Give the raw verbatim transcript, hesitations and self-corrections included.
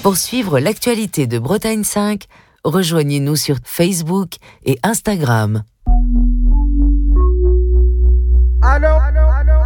Pour suivre l'actualité de Bretagne cinq, rejoignez-nous sur Facebook et Instagram.